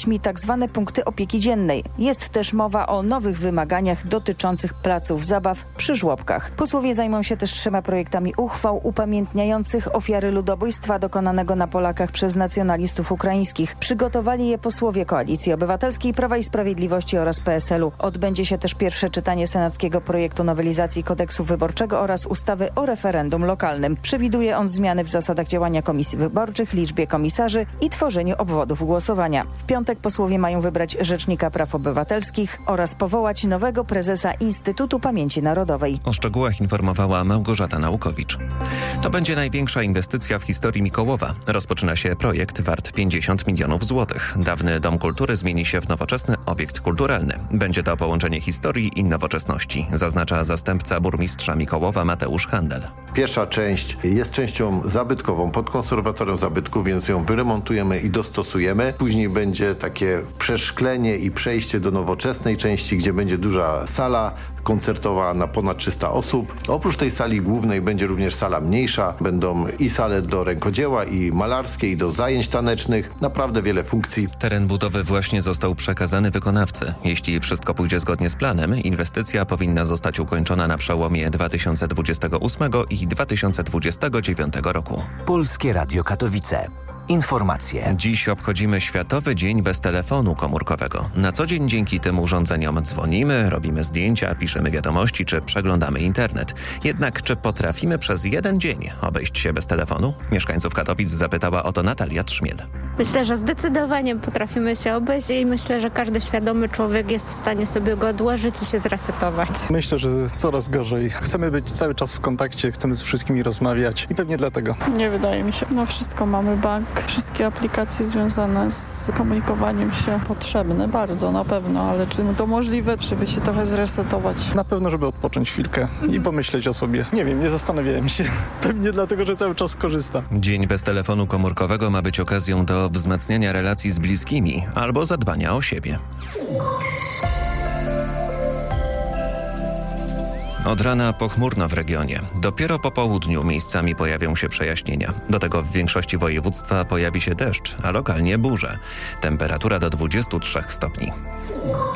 dziećmi tzw. punkty opieki dziennej. Jest też mowa o nowych wymaganiach dotyczących placów zabaw przy żłobkach. Posłowie zajmą się też 3 projektami uchwał upamiętniających ofiary ludobójstwa dokonanego na Polakach przez nacjonalistów ukraińskich. Przygotowali je posłowie Koalicji Obywatelskiej, Prawa i Sprawiedliwości oraz PSL-u. Odbędzie się też pierwsze czytanie senackiego projektu nowelizacji kodeksu wyborczego oraz ustawy o referendum lokalnym. Przewiduje on zmiany w zasadach działania komisji wyborczych, liczbie komisarzy i tworzeniu obwodów głosowania. W piątek posłowie mają wybrać Rzecznika Praw Obywatelskich oraz powołać nowego prezesa Instytutu Pamięci Narodowej. O szczegółach informowała Małgorzata Naukowicz. To będzie największa inwestycja w historii Mikołowa. Rozpoczyna się projekt wart 50 milionów złotych. Dawny Dom Kultury zmieni się w nowoczesny obiekt kulturalny. Będzie to połączenie historii i nowoczesności, zaznacza zastępca burmistrza Mikołowa Mateusz Handel. Pierwsza część jest częścią zabytkową pod konserwatorium zabytków, więc ją wyremontujemy i dostosujemy. Później będzie takie przeszklenie i przejście do nowoczesnej części, gdzie będzie duża sala koncertowa na ponad 300 osób. Oprócz tej sali głównej będzie również sala mniejsza. Będą i sale do rękodzieła, i malarskie, i do zajęć tanecznych. Naprawdę wiele funkcji. Teren budowy właśnie został przekazany wykonawcy. Jeśli wszystko pójdzie zgodnie z planem, inwestycja powinna zostać ukończona na przełomie 2028 i 2029 roku. Polskie Radio Katowice. Informacje. Dziś obchodzimy Światowy Dzień bez telefonu komórkowego. Na co dzień dzięki tym urządzeniom dzwonimy, robimy zdjęcia, piszemy wiadomości czy przeglądamy internet. Jednak czy potrafimy przez jeden dzień obejść się bez telefonu? Mieszkańców Katowic zapytała o to Natalia Trzmiel. Myślę, że zdecydowanie potrafimy się obejść i myślę, że każdy świadomy człowiek jest w stanie sobie go odłożyć i się zresetować. Myślę, że coraz gorzej. Chcemy być cały czas w kontakcie, chcemy z wszystkimi rozmawiać i pewnie dlatego. Nie wydaje mi się. No wszystko mamy, bank, wszystkie aplikacje związane z komunikowaniem się potrzebne bardzo na pewno, ale czy to możliwe, żeby się trochę zresetować? Na pewno, żeby odpocząć chwilkę i pomyśleć o sobie. Nie wiem, nie zastanawiałem się. Pewnie dlatego, że cały czas korzystam. Dzień bez telefonu komórkowego ma być okazją do wzmacniania relacji z bliskimi albo zadbania o siebie. Od rana pochmurno w regionie. Dopiero po południu miejscami pojawią się przejaśnienia. Do tego w większości województwa pojawi się deszcz, a lokalnie burze. Temperatura do 23 stopni.